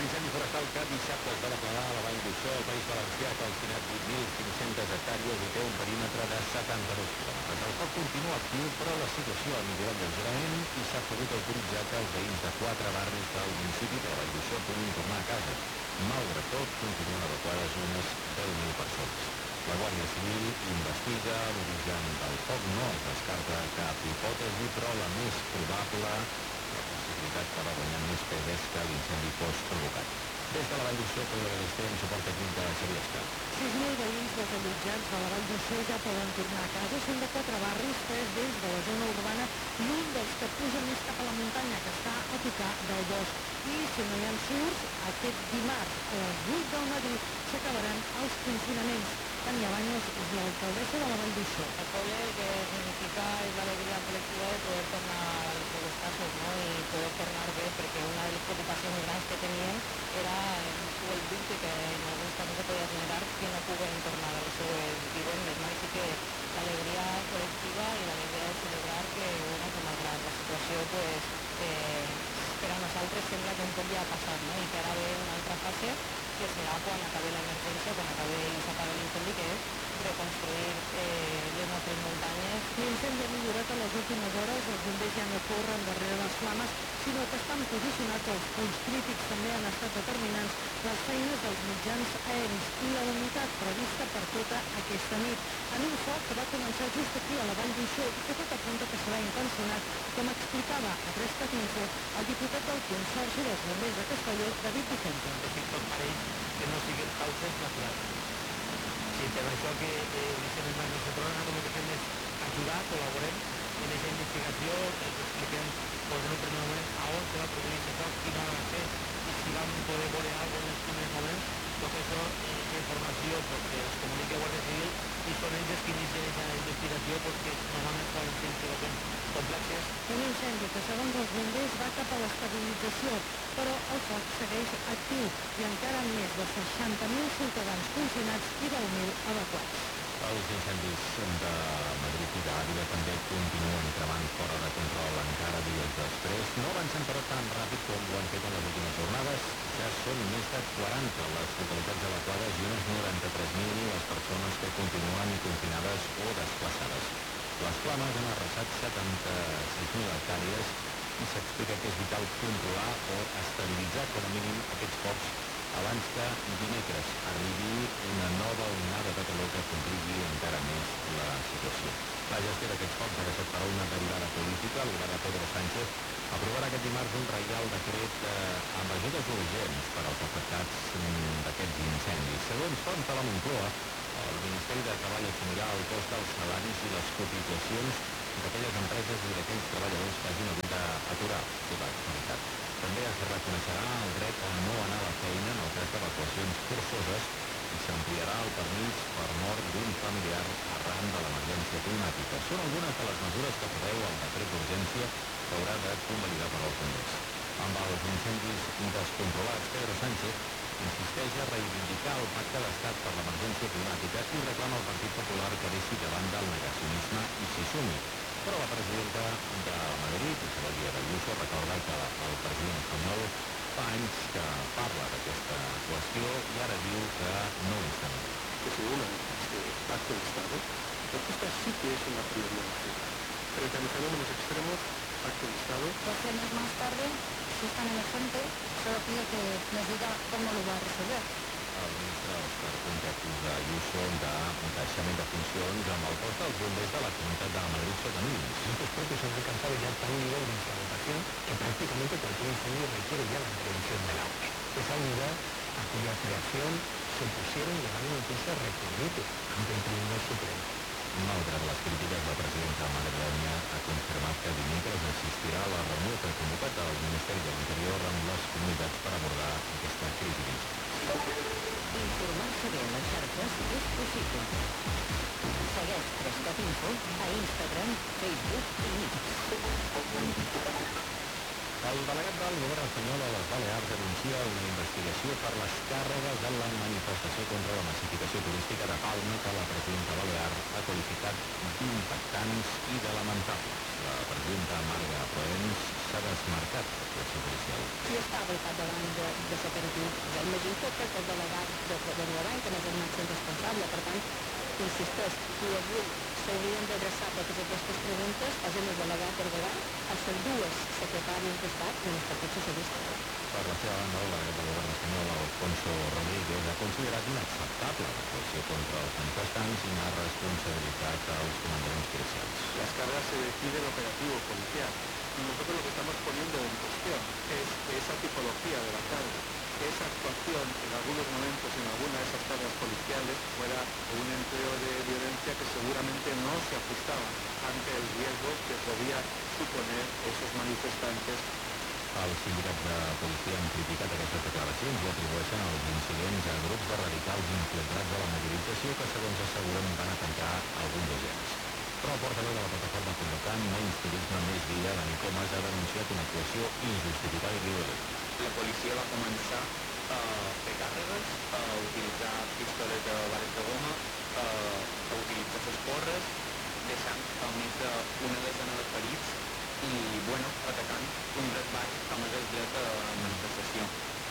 L'incendi forestal que dissabte es va declarar a la Vall d'Uixó, al País Valencià, que ha calcinat 8.500 hectàrees i té un perímetre de 72 quilòmetres. El foc continua actiu, però la situació ha millorat lleugerament i s'ha pogut autoritzar que els veïns de 4 barris del municipi de la Vall d'Uixó puguin tornar a casa. Malgrat tot, continuen evacuades unes 10.000 persones. La Guàrdia Civil investiga l'origen del foc. No es descarta cap hipòtesi, però la més probable, la possibilitat que va guanyar més pes és que l'incendi fos provocat. Des de la Vall d'Uixó, Pedro Galester, en suport tècnic de Xavier Escar. 6.000 veïns desallotjats de la Vall d'Uixó ja poden tornar a casa. Són de 4 barris, 3 d'ells de la zona urbana i un dels que puja més cap a la muntanya, que està a tocar del bosc. I si no hi ha surts, aquest dimarts a les 8 del matí s'acabaran els confinaments. Tania Baños és l'alcaldessa de la Vall d'Uixó. El poble el que significa es la alegría colectiva de poder tornar a los casos, ¿no? Y poder tornar bé, perquè una de les preocupacions grans que tenien era el dubte que en alguns casos se podia generar que no puguen tornar a les seues vivendes, no? Així que l'alegria col·lectiva i l'alegria de celebrar que, bueno, que malgrat la situació, pues, per a nosaltres sembla que un poc ja ha passat, no? I que ara ve una altra fase, que serà quan acabi l'emergència, quan acabi i s'acabi l'incendi, que és reconstruir les nostres muntanyes. L'incendi ha millorat a les últimes hores, els bombers ja no corren darrere les flames, sinó que estan posicionats als punts crítics. També han estat determinants les feines dels mitjans aeris i la unitat prevista per tota aquesta nit. En un foc que va començar just aquí a la Vall d'Uixó i que tot apunta que serà intencionat, com explicava a Prescat Info el diputat del Consorci dels Bombers de Castelló, David Vicente. Tot pareix que no siguin causes naturals. Sí, per això que l'incendi no se torna, el que fem és ajudar, col·laborem en aquesta investigació, expliquem en un primer moment a on se va produir aquest foc, quina va ser, i si vam poder veure alguna cosa en els primers moments. Tot això, aquesta informació, perquè es comunica a Guàrdia Civil i són ells els que inicien aquesta investigació, perquè normalment poden ser situacions complexes. Un incendi que, segons els bombers, va cap a l'estabilització, però el foc segueix actiu i encara amb més de 60.000 ciutadans confinats i 10.000 evacuats. Els incendis de Madrid i d'Àvila també continuen cremant fora de control encara dies després. No avancen però tan ràpid com ho han fet en les últimes jornades. Ja són més de 40 les localitats evacuades i unes 93.000 les persones que continuen confinades o desplaçades. Les flames han arrasat 76.000 hectàrees i s'explica que és vital controlar o estabilitzar com a mínim aquests focs abans que dimecres arribi una nova onada de calor que compliqui encara més la situació. La gestió d'aquests focs ha deixat per a una derivada política. El govern de Pedro Sánchez aprovarà aquest dimarts un reial decret amb ajudes urgents per als afectats d'aquests incendis. Segons fonts de la Moncloa, el Ministeri de Treball assumirà el cost dels salaris i les cotitzacions d'aquelles empreses i d'aquells treballadors que hagin hagut d'aturar la seva activitat. També es reconeixerà el dret a no anar a la feina en el cas d'evacuacions forçoses i s'ampliarà el permís per mort d'un familiar arran de l'emergència climàtica. Són algunes de les mesures que preveu el decret d'urgència que haurà de convalidar per al Congrés. Amb els incendis descontrolats, Pedro Sánchez insisteix a reivindicar el pacte d'estat per l'emergència climàtica i reclama al Partit Popular que deixi de banda el negacionisme i s'hi sumi. Però la presidenta de Madrid, Isabel Díaz Ayuso, recorda que el president espanyol fa anys que parla d'aquesta qüestió i ara diu que no és de nou. Que se unan a este pacto de Estado, porque esta sí que es una prioridad nacional. Frente a los fenómenos extremos, pacto de Estado. 12 años más tarde, si es tan emergente, solo pido que nos diga cómo lo va a resolver. El ministre Òscar Puente acusa Ayuso de deixament de funcions amb el cos dels bombers de la Comunitat de Madrid sota mínims. Estos propios han alcanzado ya tal nivel de instalación que prácticamente cualquier incendio requiere ya la intervención de la ONE. Esa unidad, a cuya creación se pusieron llevando incluso a recurrir ante el Tribunal Supremo. Malgrat les crítiques, la presidenta madrilenya ha confirmat que dimecres assistirà a la reunió que ha convocat el Ministeri de l'Interior amb les comunitats per abordar aquesta crisi. Informar-se bé en les xarxes és possible. Segueix Prescat Info a Instagram, Facebook i X. El delegat del govern espanyol a les Balears denuncia una investigació per les càrregues en la manifestació contra la massificació turística de Palma que la presidenta balear ha qualificat d'impactants i de lamentables. La presidenta Marga Proens s'ha desmarcat d'actuació policial. Qui estava al capdavant de l'operatiu? Ja imagino que el delegat del govern, que no és el màxim responsable. Per tant, insisteix, qui avui s'haurien d'adreçar totes aquestes preguntes és el delegat del govern, a les dues secretàries d'Estat i els partits socialistes. Per la seva banda, el delegat del govern espanyol, Alfonso Rodríguez, ha considerat inacceptable l'actuació contra els manifestants i n'ha responsabilitzat als comandaments policials. Las cargas se decide el operativo policial. Nosotros lo que estamos poniendo en cuestión es que esa tipología de la carga, que esa actuación en algunos momentos en alguna de esas cargas policiales fuera un empleo de violencia que seguramente no se ajustaba ante el riesgo que podía suponer esos manifestantes. Els sindicats de policia han criticat aquestes declaracions i atribueixen els incidents a grups de radicals infiltrats a la mobilització que, segons asseguren, van atacar alguns agents. Però el portaveu de la plataforma convocant Menys Turisme Més Vida, Dani Comas, ha denunciat una actuació injustificada i violenta. La policia va començar a fer càrregues, a utilitzar pistoles de bales de goma, a utilitzar les porres, deixant més d'una desena de ferits i, atacant un dret bàsic com és el dret a manifestació.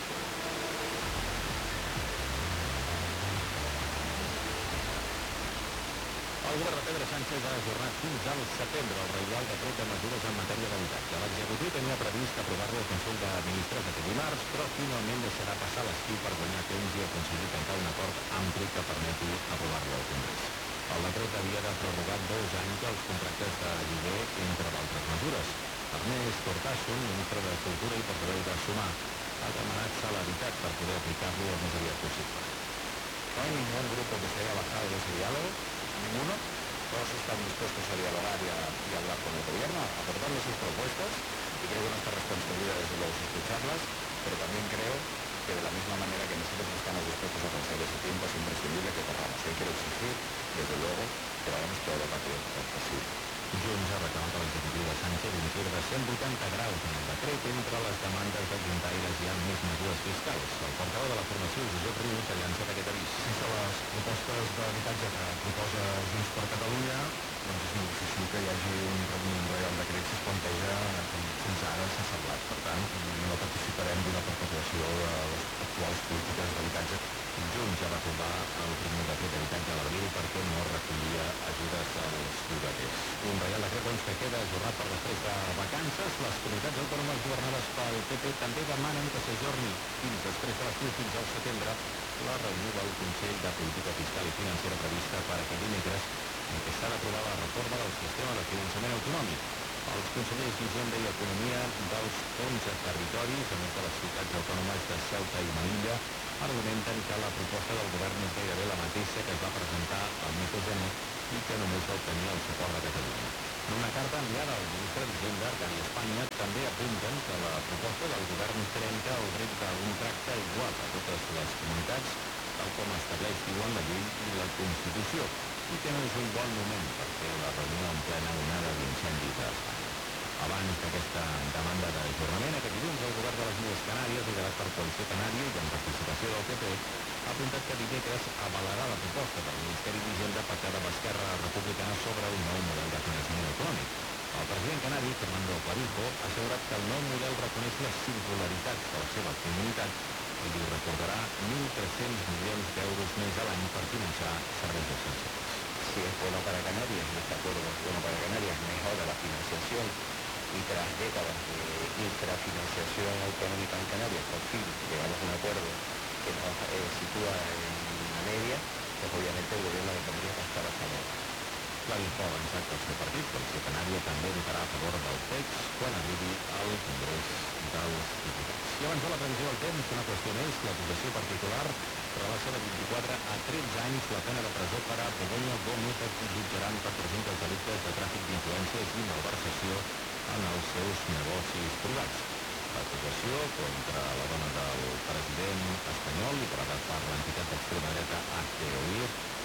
El govern de Pedro Sánchez ha ajornat fins al setembre el reial decret de mesures en matèria d'habitatge. L'executiu tenia previst aprovar-lo al Consell de Ministres aquest dimarts, però finalment deixarà passar l'estiu per guanyar temps i aconseguir tancar un acord ampli que permeti aprovar-lo al Congrés. El decret havia de prorrogar 2 anys els contractes de lloguer, entre d'altres mesures. Ernest Cortasun, ministre de Cultura i portaveu de Sumar, ha demanat celeritat per poder aplicar-lo el més aviat possible. No hay ningún grupo que se haya bajado de ese diálogo, ninguno. Todos están dispuestos a dialogar y a hablar con el gobierno, a aportarle sus propuestas, y creo que nuestra responsabilidad desde luego es escucharlas, pero también creo que de la misma manera que nosotros estamos dispuestos a conseguir ese tiempo, es imprescindible que corramos. Yo quiero exigir, desde luego, que vayamos todo lo rápido posible. Junts ha reclamat a l'executiu de Sánchez un gir de 180 graus en el decret. Entre les demandes dels juntaires hi ha més mesures fiscals. El portaveu de la formació, Josep Rius, ha llançat aquest avís. Sense les propostes d'habitatge que proposa Junts per Catalunya, doncs és molt difícil que hi hagi un reial decret si es planteja com fins ara s'ha semblat. Per tant, no participarem d'una perpetuació de les actuals polítiques d'habitatge. Junts ha de tombar el primer decret d'habitatge a l'abril perquè no recollia ajudes als llogaters. Un reial decret doncs, que queda ajornat per després de vacances. Les comunitats autònomes governades pel PP també demanen que s'ajorni fins després de l'estiu, fins al setembre, la reunió del Consell de Política Fiscal i Financera prevista per aquest dimecres, en què s'ha d'aprovar la reforma del sistema de finançament autonòmic. Els consellers d'Hisenda i Economia dels 11 territoris, a més de les ciutats autònomes de Ceuta i Melilla, argumenten que la proposta del govern és gairebé la mateixa que es va presentar al mes de gener i que només va obtenir el suport de Catalunya. En una carta enviada al ministre d'Hisenda, Arcadi Espanya, també apunten que la proposta del govern trenca el dret d'un tracte igual a totes les comunitats, tal com estableix, diuen, la llei i la Constitució, i que no és un bon moment per fer la reunió en plena onada d'incendis a Espanya. Abans d'aquesta demanda d'ajornament, aquest dilluns el govern de les Illes Canàries, liderat per Coalició Canària i amb participació del PP, ha apuntat que dimecres avalarà la proposta del Ministeri d'Hisenda pactada amb Esquerra Republicana sobre un nou model de finançament autonòmic. El president canari, Fernando Clavijo, ha assegurat que el nou model reconeix les singularitats de la seva comunitat i li recordarà 1.300 milions d'euros més a l'any per finançar serveis essencials. Si es bueno para Canarias, y este acuerdo es bueno para Canarias, mejora la financiación y tras décadas de infrafinanciación autonómica en Canarias, por fin llegamos a un acuerdo que nos sitúa en la media, pues obviamente el gobierno de Canarias va a estar a favor. Clavijo ha avançat que el seu partit, Coalició Canària, també votarà a favor del text quan arribi al Congrés dels Diputats. I abans de la previsió del temps, una qüestió més, l'acusació particular rebaixa de 24 a 13 anys la pena de presó per a Begoña Gómez, que jutjaran per presumptes delictes de tràfic d'influències i malversació en els seus negocis privats. L'acusació contra la dona del president espanyol, liderada per l'entitat d'extrema dreta Hazte Oír,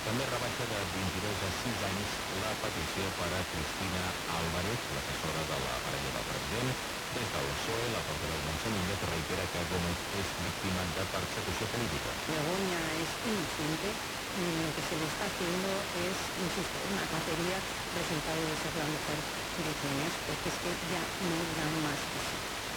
També rebaixa de 22 a 6 anys la petició per a Cristina Álvarez, l'assessora de la parella del president. Des del PSOE, la portaveu Montseny reitera que Gómez és víctima de persecució política. Begoña es inocente y lo que se le está haciendo es, insisto, una cacería resultado de ser la mujer de quien es, porque es que ya no da más de sí.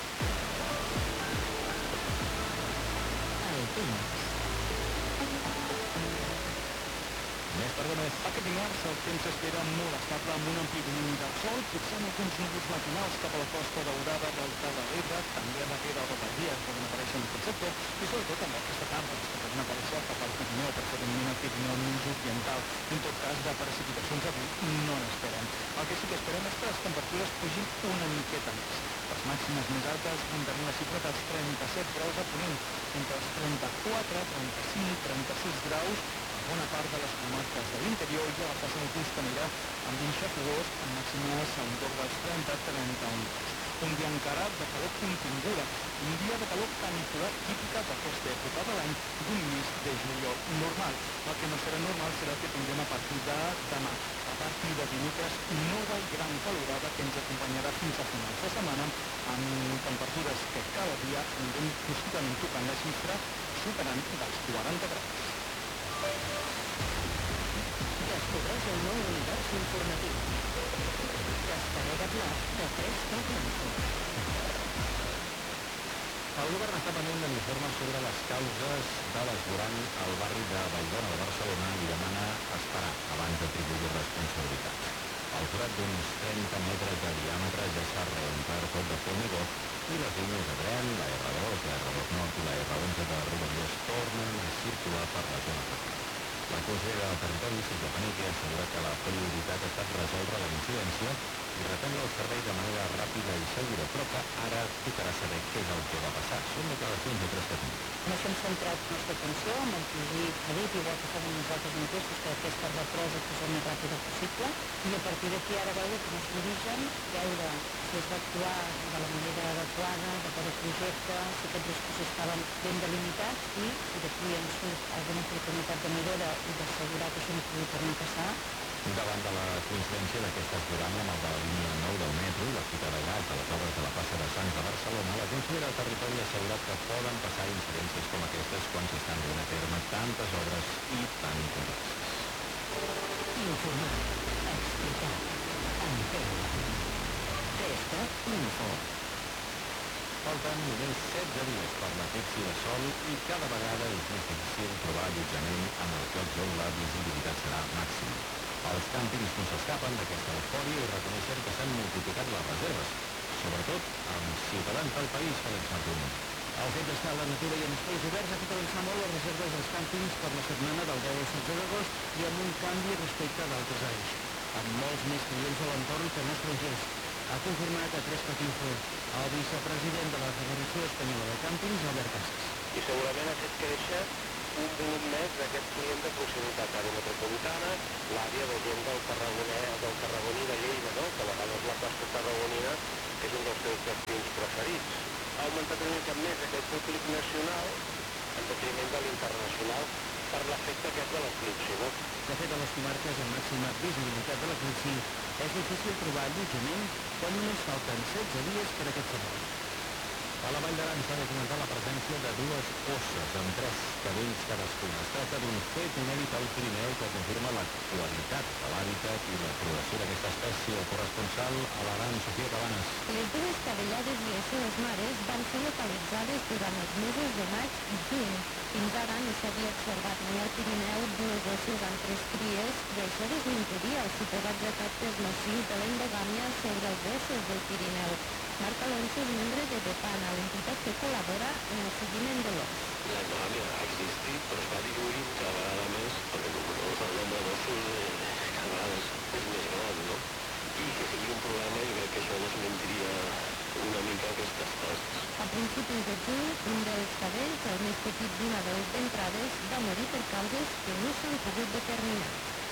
Més per Gómez. Aquest dimarts el temps s'espera molt estable amb un ampli domini del sol, potser amb alguns núvols matinals cap a la costa daurada del Delta de l'Ebre, també darrere de Rodalies poden aparèixer en aquest sector, i sobretot amb aquestes tardes que poden aparèixer cap al Pirineu, preferentment al Pirineu nord-oriental. En tot cas, de precipitacions avui no n'esperem. El que sí que esperem és que les temperatures pugin una miqueta més. Les màximes més altes rondaran la xifra dels 37 graus a Ponent, entre els 34, 35, 36 graus bona part de les comarques de l'interior i a la plaça del Costanera amb vent xafogós amb màximes a l'entorn dels 30-31 graus. Un dia encara de calor continguda, un dia de calor canicular típica d'aquesta època de l'any d'un mes de juliol normal. El que no serà normal serà el que tindrem a partir de demà. A partir de dimecres, nova i gran calorada que ens acompanyarà fins a finals de setmana amb temperatures que cada dia anirem possiblement tocant la xifra superant dels 40 graus. Descobreix el nou univers informatiu. Descarrega Plat de Fresca Blanco. El govern està pendent de l'informe sobre les causes de l'esborany al barri de Vallbona de Barcelona i demana esperar abans d'atribuir responsabilitats. El forat d'uns 30 metres de diàmetre ja s'ha reomplert tot de formigó i les línies de tren, la R2, la R2 Nord i la R11 de Rodalies tornen a circular per la zona afectada. La consellera del Territori, Sílvia Paneque, ha assegurat que la prioritat ha estat resoldre la incidència i reprendre el servei de manera ràpida i segura, però que ara tocarà saber què és el que va passar. Són declaracions de tres capítols. En això hem centrat la nostra atenció, amb el que ha dit, igual que fem nosaltres mateixos, que aquesta represa fos el més ràpida possible, i a partir d'aquí ara veure quin és l'origen, veure si es va actuar de la manera adequada, de cada projecte, si aquests riscos estaven ben delimitats i si d'aquí en surt alguna oportunitat de millora i d'assegurar que això no pugui tornar a passar. Davant de la coincidència d'aquesta esboranya amb el de la línia 9 del metro i la fita de gas de les obres de la plaça de Sants de Barcelona, la consellera del Territori ha assegurat que poden passar incidències com aquestes quan s'estan duent a terme tantes obres i tan complexes. Informar, explicar, entendre. Fresca Info. Falten només 16 dies per l'eclipsi de sol i cada vegada és més difícil trobar allotjament en els llocs on la visibilitat serà màxima. Els càmpings no s'escapen d'aquesta eufòria i reconeixen que s'han multiplicat les reserves, sobretot amb ciutadans del país, Félix Martín. El fet d'estar a la natura i en espais oberts ha fet avançar molt les reserves als càmpings per la setmana del 10 al 16 d'agost i amb un canvi respecte d'altres anys, amb molts més clients a l'entorn que no estrangers. Ha confirmat a Fresca Info el vicepresident de la Federació Espanyola de Càmpings, Albert Casas. I segurament ha fet créixer un volum més d'aquest client de proximitat, l'àrea metropolitana, l'àrea de gent del Tarragoní de Lleida, no? Que a vegades la costa tarragonina és un dels seus destins preferits. Ha augmentat una mica més aquest públic nacional en detriment de l'internacional per l'efecte aquest de l'eclipsi, no? De fet, a les comarques amb màxima visibilitat de l'eclipsi és difícil trobar allotjament quan només falten 16 dies per aquest fenomen. A la Vall d'Aran s'ha documentat la presència de dues osses amb 3 cadells cadascuna. Es tracta d'un fet inèdit al Pirineu que confirma la qualitat de l'hàbitat i la progressió d'aquesta espècie. El corresponsal a l'Aran, Sofia Cabanes. Les dues cadellades i les seves mares van ser localitzades durant els mesos de maig i juny. Fins ara no s'havia observat ni al Pirineu dues osses amb 3 cries i això desmentiria els suposats efectes nocius de l'endogàmia sobre els ossos del Pirineu. Marc Alonso és membre de DEPANA, l'entitat que col·labora en el seguiment de l'os. La endogàmia ha existit, però es va diluint cada vegada més perquè el nombre d'ossos cada vegada és més gran, no? I que sigui un problema, jo crec que això desmentiria una mica aquestes coses. A principis de juny, un dels cadells, el més petit d'una de les entrades, va morir per causes que no s'han pogut determinar.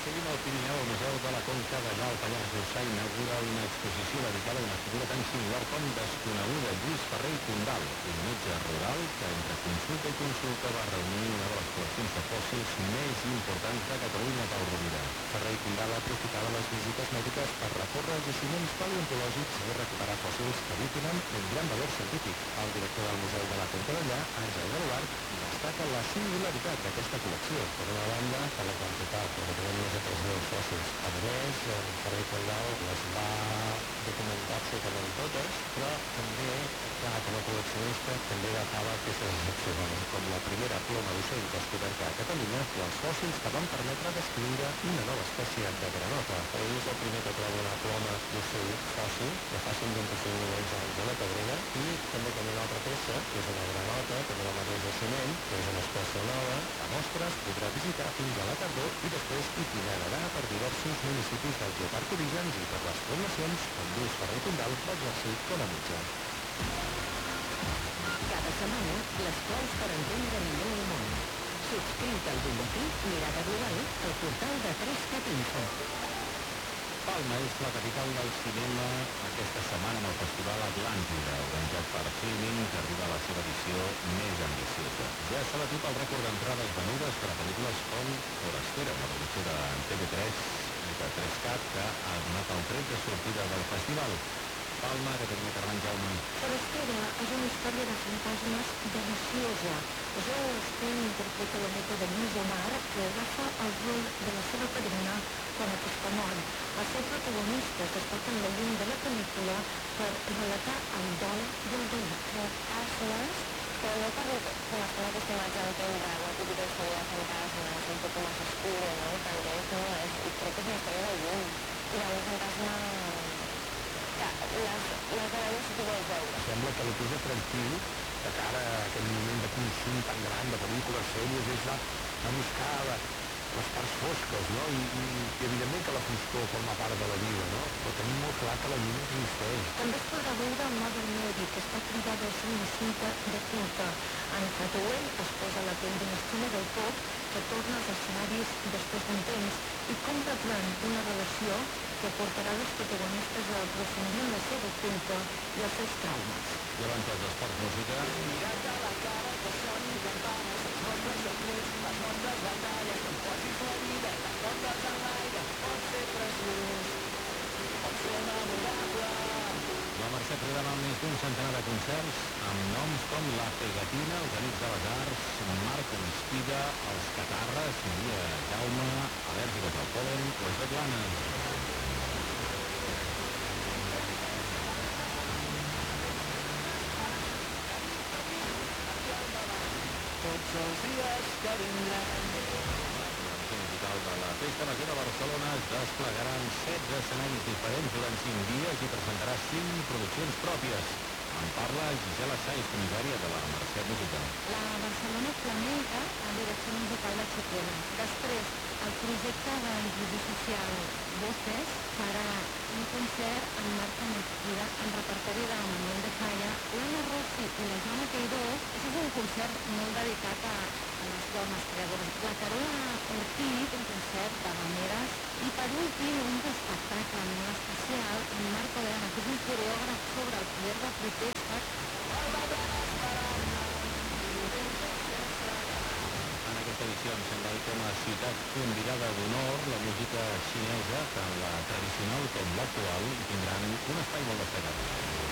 Seguim al Pirineu, el Museu de la Conca d'allà al Pallars Jussà inaugura una exposició dedicada a una figura tan singular com desconeguda, Lluís Ferrer i Condal, un metge rural que entre consulta i consulta va reunir una de les col·leccions de fòssils més importants de Catalunya, Pau Rovira. Ferrer i Condal aprofitava les visites mèdiques per recórrer els jaciments paleontològics i recuperar fòssils que avui tenen un gran valor científic. El director del Museu de la Conca d'allà, Àngel Baluart, destaca la singularitat d'aquesta col·lecció. Per una banda, per la quantitat, perquè tenim més de 3.000 fòssils. A més, Ferrer i Condal les va documentar absolutament totes, però també, clar, com a col·leccionista, també agafava peces excepcionals, com la primera ploma d'ocell descoberta a Catalunya o els fòssils que van permetre descriure una nova espècie de granota. Per ell és el primer que troba una ploma d'ocell fòssil de fa 125 milions d'anys a la Pedrera, i també tenim una altra peça, que és una granota, també del mateix jaciment, que és una espècie nova. A mostres podrà visitar fins a la tardor i després itinerarà per diversos municipis del Geoparc Orígens i per les poblacions on Lluís Ferrer i Condal va exercir com a metge. Cada setmana, les claus per entendre millor el món. Subscriu-te al butlletí Mirada Global al portal de 3Cat Info. Palma és la capital del cinema aquesta setmana amb el Festival Atlàntida, organitzat per Filmin, que arriba a la seva edició més ambiciosa. Ja s'ha batut el rècord d'entrades venudes per a pel·lícules com Forastera, una producció de TV3 i de 3Cat, que ha donat el tret de sortida del festival. Palma, que tenia Carmen Jaume. Forastera és una història de fantasmes deliciosa. Joe Austin interpreta la neta de Lluís Omar, que agafa el rol de la seva padrina quan aquesta mor. Els seus protagonistes destaquen la llum de la pel·lícula per relatar el dol i el dolor. Asles, pero no por las cosas que más ante un drama, típica historia de fantasmas, un poco más oscuro, ¿no? También eso es, creo que es una historia de llum. Y a un fantasma... les vegades si tu vols veure. Sembla que el que és atractiu de cara a aquest moment de consum tan gran de pel·lícules, sèries, és la buscar les parts fosques, no? I evidentment que la foscor forma part de la vida, no? Però tenim molt clar que la llum existeix. També es podrà veure el Mother Mary, que està cridada a ser una cinta de culte. En Hathaway es posa a la pell d'una estrella del pop que torna als escenaris després d'un temps i com reprèn una relació que portarà els protagonistes a aprofundir en la seva culpa i els seus traumes. I abans dels esports, música... Mirar-te a la cara que són campanes, els nostres secrets, les nostres batalles, com posis la vida i la portes en l'aire, pot ser preciós, pot ser memorable. La Mercè programa més d'un centenar de concerts amb noms com La Pegatina, els Amics de les Arts, Marc Onestiga, els Catarres, Maria Jaume, Al·lèrgiques al Pol·len o Svetlana. Tots els dies que vindran. La musical de la Festa Major de Barcelona es desplegarà en 16 escenaris diferents durant 5 dies i presentarà 5 produccions pròpies. En parla Gisela Sáez, comissària de la Mercè Música. La Barcelona Flamenca, en direcció musical de Chiquena. Després, el projecte d'inclusió social Voces farà un concert amb Marta Mesquida en repertori de Manuel de Falla, l'Anna Rossi i la Joana Queirós. Això és un concert molt dedicat a les dones creadores. La Carola Ortiz, un concert d'habaneres. I per últim, un espectacle molt especial amb Marco Leana, que és un coreògraf sobre el poder de protesta. En aquesta edició ens sembla com a ciutat convidada d'honor la música xinesa, tant la tradicional com l'actual, i tindran un espai molt destacat.